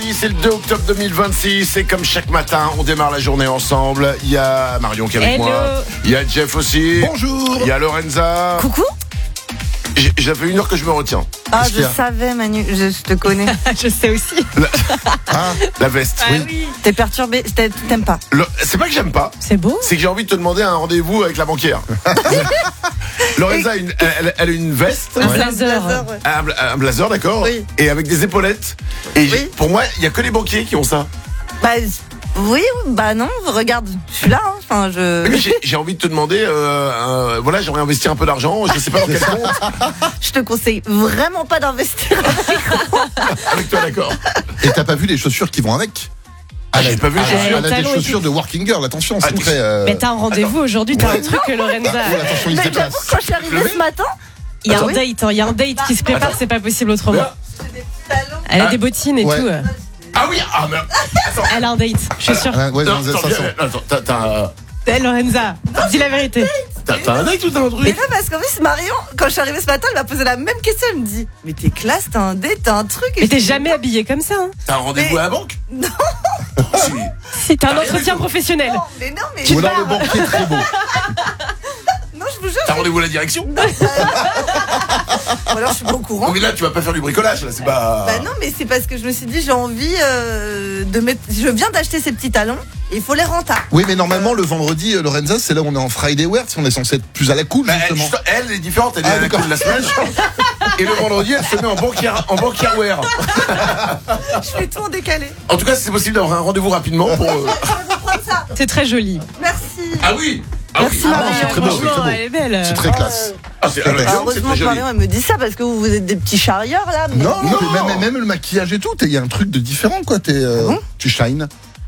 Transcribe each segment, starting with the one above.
vendredi, c'est le 2 octobre 2026 et comme chaque matin, on démarre la journée ensemble. Il y a Marion qui est avec moi. Il y a Jeff aussi. Bonjour. Il y a Lorenza. Coucou. J'avais une heure que je me retiens. Ah, je savais, Manu, je te connais. Je sais aussi. La veste. Ah oui. T'es perturbé, t'aimes pas. C'est pas que j'aime pas. C'est beau. C'est que j'ai envie de te demander un rendez-vous avec la banquière. Lorenza, elle a une veste. Un blazer. Ouais. Un blazer, d'accord. Oui. Et avec des épaulettes. Et Oui. pour moi, il y a que les banquiers qui ont ça. Bah, oui, bah non, regarde, je suis là, hein. Enfin, Mais j'ai envie de te demander, voilà, j'aimerais investir un peu d'argent, je sais pas dans quel compte. Je te conseille vraiment pas d'investir. Avec toi, d'accord. Et t'as pas vu les chaussures qui vont avec? J'ai pas vu les chaussures. Elle a des talons chaussures de working girl, attention, c'est très... Mais t'as un rendez-vous aujourd'hui, t'as un truc, Lorenza. Oh, attention, il se Mais déplace. j'avoue, quand je suis arrivée ce matin, Il y a Attends. un date, il y a un date qui se prépare, c'est pas possible autrement. j'ai des talons. Elle a des bottines et Ouais. tout. Ah oui, mais attends. Elle a un date, je suis sûre. Ouais, Non, ça attends, sent. attends, Lorenza, dis la vérité. t'as un date ou t'as un Mais truc? non, parce qu'en plus, Marion, quand je suis arrivée ce matin, elle m'a posé la même question. Elle me dit, mais t'es classe, t'as un date, t'as un truc. Et Mais t'es je dis, jamais habillée comme ça. Hein. T'as un rendez-vous Mais- à la banque? Non. Si. Si t'as un entretien professionnel. Mais non, mais. Ou alors le banquier très beau. Non, je vous jure. T'as rendez-vous à la direction? Ou alors je suis pas au courant. Donc là, tu vas pas faire du bricolage, là, c'est pas. Bah non, mais c'est parce que je me suis dit, j'ai envie de mettre. Je viens d'acheter ces petits talons, et il faut les rentables. Oui, mais normalement, le vendredi, Lorenza, c'est là où on est en Friday wear, si on est censé être plus à la cool, Bah, justement. elle est différente, elle est Ah, à la d'accord. cool de la semaine. Et le vendredi, elle se met en banquière wear. Je fais tout en décalé. En tout cas, c'est possible d'avoir un rendez-vous rapidement pour. Je vais vous prendre ça. C'est très joli. Merci. Ah oui. Merci, oui. Marion. c'est très beau, c'est Franchement, très beau. elle est belle. C'est très classe. Ah, c'est Ah, c'est Heureusement très que joli. Marion elle me dit ça parce que vous êtes des petits charrieurs là. Mais... Non, mais même le maquillage et tout, il y a un truc de différent, quoi. Tu shines.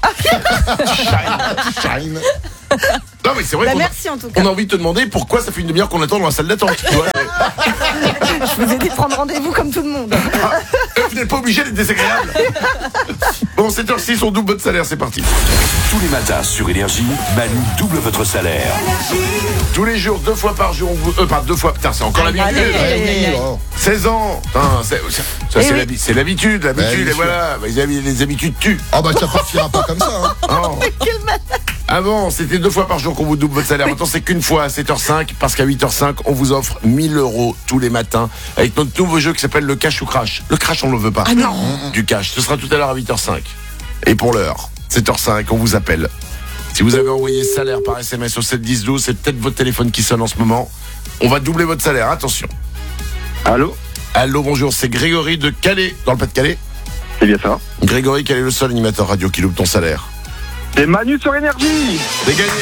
Shine. Non, mais c'est vrai Bah, qu'on merci en tout cas. on a envie de te demander pourquoi ça fait une demi-heure qu'on attend dans la salle d'attente. Tu vois. Je vous ai dit de prendre rendez-vous comme tout le monde. Vous n'êtes pas obligé d'être désagréable. Bon, 7h06, on double votre salaire, c'est parti. Tous les matins sur Énergie, Manu double votre salaire. Tous les jours, 2 fois par jour, on vous. Pas 2 fois, putain, c'est encore l'habitude. allez. Ouais, oui, oh. 16 ans. Putain, ça, Eh c'est oui. c'est l'habitude, bien et sûr. voilà. Bah, les habitudes tuent. Ah bah ça partira pas comme ça, hein. Oh. Avant, c'était 2 fois par jour qu'on vous double votre salaire. Maintenant, c'est qu'une fois à 7h05, parce qu'à 8h05, on vous offre 1000 € tous les matins avec notre nouveau jeu qui s'appelle le cash ou crash. Le crash, on ne le veut pas. Ah non. Du cash. Ce sera tout à l'heure à 8h05. Et pour l'heure, 7h05, on vous appelle. Si vous avez envoyé salaire par SMS au 71012, c'est peut-être votre téléphone qui sonne en ce moment. On va doubler votre salaire. Attention. Allô, Allô, bonjour. C'est Grégory de Calais, dans le Pas-de-Calais. c'est bien ça. Grégory, quel est le seul animateur radio qui loupe ton salaire? C'est Manu sur Énergie. C'est gagné.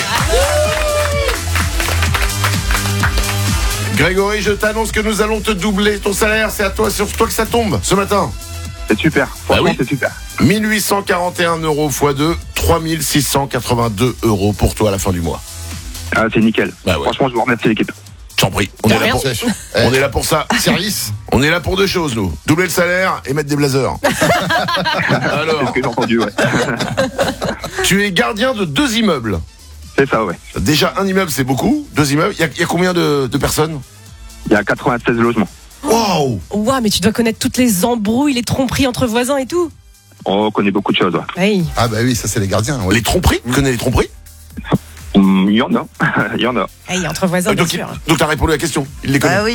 Grégory, je t'annonce que nous allons te doubler ton salaire. C'est à toi, sur toi que ça tombe ce matin. C'est super, franchement oui. c'est super. 1841 € x 2, 3682 € pour toi à la fin du mois. Ah, c'est nickel. Bah ouais. Franchement, je vous remercie l'équipe. J'en prie. On est là pour, Sèche. on est là pour ça. Service. On est là pour 2 choses, nous. Doubler le salaire et mettre des blazers. C'est Alors, ce que j'ai entendu, ouais. tu es gardien de 2 immeubles. C'est ça, ouais. Déjà, un immeuble, c'est beaucoup. 2 immeubles. Il y a combien de personnes? Il y a 96 logements. Waouh! Ouah, mais tu dois connaître toutes les embrouilles, les tromperies entre voisins et tout. On connaît beaucoup de choses, ouais. Oui. Ah bah oui, ça c'est les gardiens. Ouais. Les tromperies? Tu connais les tromperies? Il y en a. Il y en a. Hey, entre voisins, bien Donc, sûr. donc t'as répondu à la question. Il les connaît. Ah oui.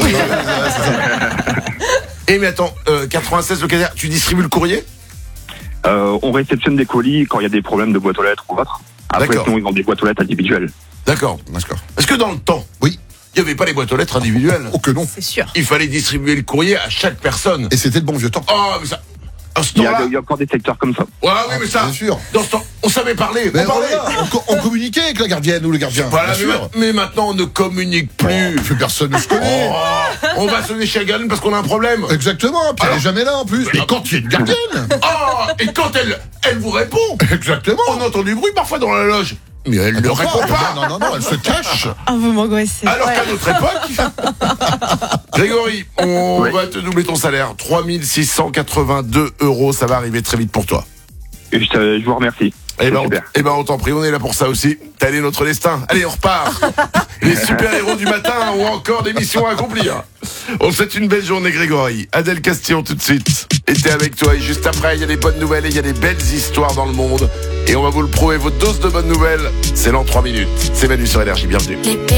Et mais attends, 96 locataires, tu distribues le courrier? On réceptionne des colis quand il y a des problèmes de boîte aux lettres ou autre. Après, D'accord. sinon, ils ont des boîtes aux lettres individuelles. D'accord. D'accord. Est-ce que dans le temps, Oui. il n'y avait pas les boîtes aux lettres individuelles? Oh que non. C'est sûr. Il fallait distribuer le courrier à chaque personne. Et c'était le bon vieux temps. Oh, mais ça. À ce Il y, temps-là. a, il y a encore des secteurs comme ça. Ouais, oui, mais ça. Bien sûr. Dans ce temps, on savait parler. Mais on parlait. voilà, on communiquait avec la gardienne ou le gardien. Voilà, bien sûr. mais maintenant, on ne communique plus. Plus personne ne se connaît. Oh, on va sonner chez Agan parce qu'on a un problème. Exactement, puis elle est jamais là en plus. Et quand il y a une gardienne. Oh, et quand elle vous répond, Exactement. on entend du bruit parfois dans la loge. Mais elle ne répond pas. Non, elle se cache. Ah, vous m'angoissez. Alors qu'à notre époque, Grégory, on va te doubler ton salaire. 3682 €, ça va arriver très vite pour toi. Et je vous remercie. Eh ben, super. on t'en prie, on est là pour ça aussi. Tel est notre destin. Allez, on repart. Les super-héros du matin ont encore des missions à accomplir. On te souhaite une belle journée, Grégory. Adèle Castillon tout de suite. était avec toi. Et juste après, il y a des bonnes nouvelles et il y a des belles histoires dans le monde. Et on va vous le prouver. Votre dose de bonnes nouvelles, c'est dans 3 minutes. C'est Manu sur Énergie. Bienvenue.